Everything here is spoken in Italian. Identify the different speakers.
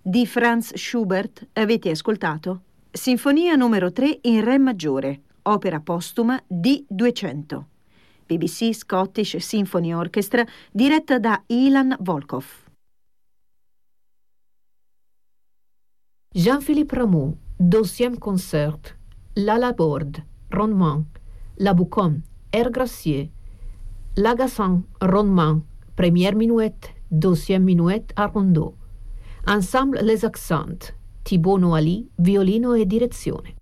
Speaker 1: Di Franz Schubert avete ascoltato Sinfonia numero 3 in Re maggiore, opera postuma D200. BBC Scottish Symphony Orchestra diretta da Ilan Volkov.
Speaker 2: Jean-Philippe Rameau, 2e concert. La Laborde, rondement. La Boucon, air gracieux. L'Agassan, rondement. Première minuet, 2e minuet a rondeau. Ensemble Les Accents, Thibaut Noailly, violino e direzione.